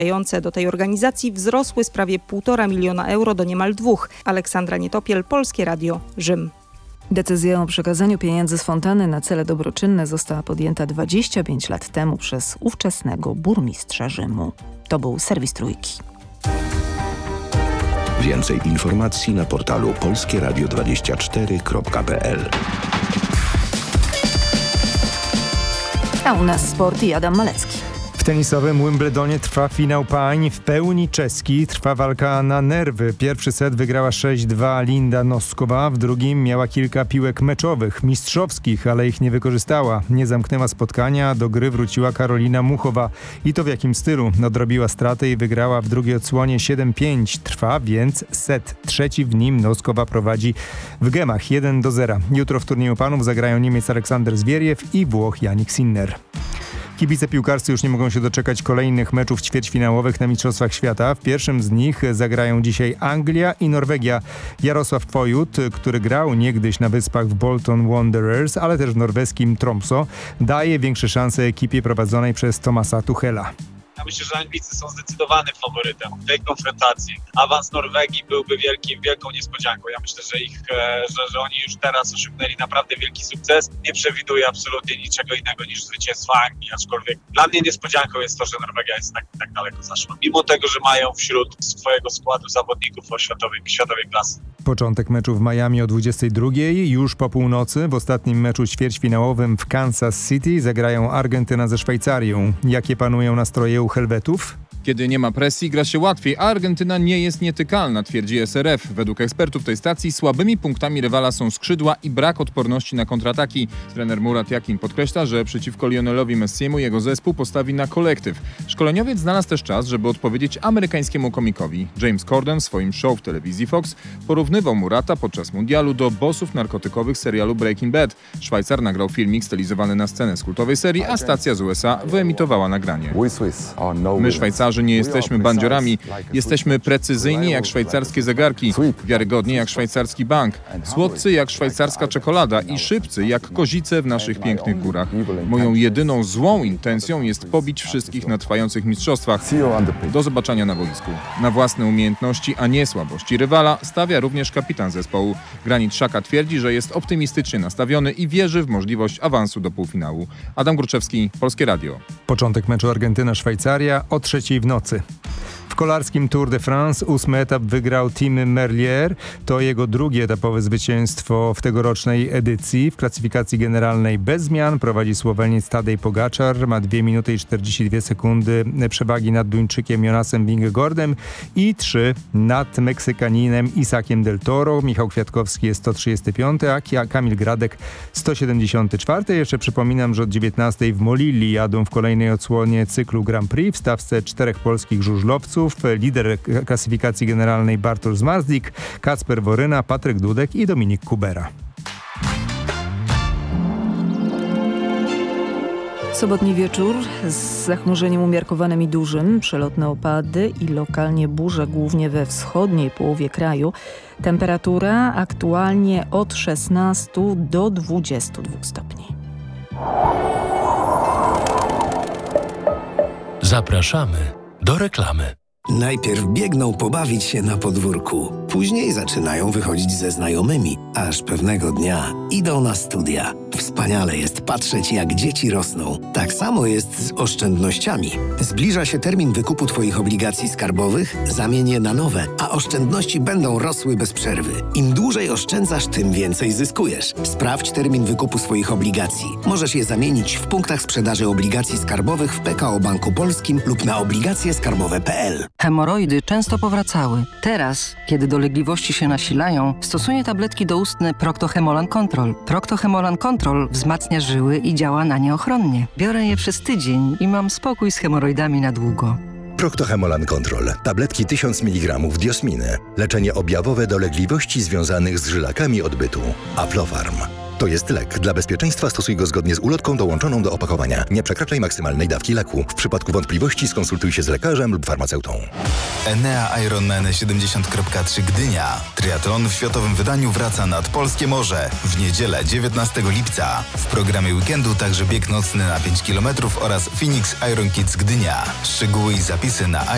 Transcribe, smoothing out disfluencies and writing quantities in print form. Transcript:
Dające do tej organizacji wzrosły z prawie 1,5 miliona euro do niemal 2. Aleksandra Nietopiel, Polskie Radio, Rzym. Decyzja o przekazaniu pieniędzy z fontanny na cele dobroczynne została podjęta 25 lat temu przez ówczesnego burmistrza Rzymu. To był serwis Trójki. Więcej informacji na portalu polskieradio24.pl. A u nas sport i Adam Malecki. W tenisowym Wimbledonie trwa finał pań, w pełni czeski, trwa walka na nerwy. Pierwszy set wygrała 6-2 Linda Noskowa, w drugim miała kilka piłek meczowych, mistrzowskich, ale ich nie wykorzystała. Nie zamknęła spotkania, do gry wróciła Karolina Muchowa. I to w jakim stylu? Odrobiła straty i wygrała w drugiej odsłonie 7-5. Trwa więc set trzeci, w nim Noskowa prowadzi w gemach 1-0. Jutro w turnieju panów zagrają Niemiec Aleksander Zwieriew i Włoch Jannik Sinner. Kibice piłkarscy już nie mogą się doczekać kolejnych meczów ćwierćfinałowych na Mistrzostwach Świata. W pierwszym z nich zagrają dzisiaj Anglia i Norwegia. Jarosław Pojut, który grał niegdyś na wyspach w Bolton Wanderers, ale też w norweskim Tromsø, daje większe szanse ekipie prowadzonej przez Thomasa Tuchela. Ja myślę, że Anglicy są zdecydowanym faworytem w tej konfrontacji. Awans Norwegii byłby wielką niespodzianką. Ja myślę, że oni już teraz osiągnęli naprawdę wielki sukces. Nie przewiduję absolutnie niczego innego niż zwycięstwo Anglii, aczkolwiek dla mnie niespodzianką jest to, że Norwegia jest tak daleko zaszła. Mimo tego, że mają wśród swojego składu zawodników o światowej klasy. Początek meczu w Miami o 22:00. Już po północy w ostatnim meczu ćwierćfinałowym w Kansas City zagrają Argentyna ze Szwajcarią. Jakie panują nastroje u Helwetów? Kiedy nie ma presji, gra się łatwiej, a Argentyna nie jest nietykalna, twierdzi SRF. Według ekspertów tej stacji słabymi punktami rywala są skrzydła i brak odporności na kontrataki. Trener Murat Yakin podkreśla, że przeciwko Lionelowi Messiemu jego zespół postawi na kolektyw. Szkoleniowiec znalazł też czas, żeby odpowiedzieć amerykańskiemu komikowi. James Corden w swoim show w telewizji Fox porównywał Murata podczas mundialu do bossów narkotykowych serialu Breaking Bad. Szwajcar nagrał filmik stylizowany na scenę z kultowej serii, a stacja z USA wyemitowała nagranie. My, Szwajcarzy, nie jesteśmy bandziorami, jesteśmy precyzyjni jak szwajcarskie zegarki, wiarygodni jak szwajcarski bank, słodcy jak szwajcarska czekolada i szybcy jak kozice w naszych pięknych górach. Moją jedyną złą intencją jest pobić wszystkich na trwających mistrzostwach. Do zobaczenia na boisku. Na własne umiejętności, a nie słabości rywala stawia również kapitan zespołu. Granit Xhaka twierdzi, że jest optymistycznie nastawiony i wierzy w możliwość awansu do półfinału. Adam Gruczewski, Polskie Radio. Początek meczu Argentyna-Szwajcaria o 3:00 w nocy. W kolarskim Tour de France 8. etap wygrał Tim Merlier. To jego drugie etapowe zwycięstwo w tegorocznej edycji. W klasyfikacji generalnej bez zmian prowadzi Słoweniec Tadej Pogačar. Ma 2 minuty i 42 sekundy przewagi nad Duńczykiem Jonasem Vingegaardem i 3 nad Meksykaninem Isakiem del Toro. Michał Kwiatkowski jest 135, a Kamil Gradek 174. Jeszcze przypominam, że od 19:00 w Molilli jadą w kolejnej odsłonie cyklu Grand Prix w stawce 4 polskich żużlowców. Lider klasyfikacji generalnej Bartosz Marzlik, Kacper Woryna, Patryk Dudek i Dominik Kubera. Sobotni wieczór z zachmurzeniem umiarkowanym i dużym, przelotne opady i lokalnie burze głównie we wschodniej połowie kraju. Temperatura aktualnie od 16 do 22 stopni. Zapraszamy do reklamy. Najpierw biegną pobawić się na podwórku, później zaczynają wychodzić ze znajomymi, aż pewnego dnia idą na studia. Wspaniale jest patrzeć, jak dzieci rosną. Tak samo jest z oszczędnościami. Zbliża się termin wykupu Twoich obligacji skarbowych, zamień je na nowe, a oszczędności będą rosły bez przerwy. Im dłużej oszczędzasz, tym więcej zyskujesz. Sprawdź termin wykupu swoich obligacji. Możesz je zamienić w punktach sprzedaży obligacji skarbowych w PKO Banku Polskim lub na obligacjeskarbowe.pl. Hemoroidy często powracały. Teraz, kiedy dolegliwości się nasilają, stosuję tabletki doustne Procto-Hemolan Control. Procto-Hemolan Control wzmacnia żyły i działa na nie ochronnie. Biorę je przez tydzień i mam spokój z hemoroidami na długo. Procto-Hemolan Control. Tabletki 1000 mg diosminy. Leczenie objawowe dolegliwości związanych z żylakami odbytu. Aflofarm. To jest lek. Dla bezpieczeństwa stosuj go zgodnie z ulotką dołączoną do opakowania. Nie przekraczaj maksymalnej dawki leku. W przypadku wątpliwości skonsultuj się z lekarzem lub farmaceutą. Enea Ironman 70.3 Gdynia. Triatlon w światowym wydaniu wraca nad polskie morze. W niedzielę 19 lipca. W programie weekendu także bieg nocny na 5 km oraz Phoenix Iron Kids Gdynia. Szczegóły i zapisy na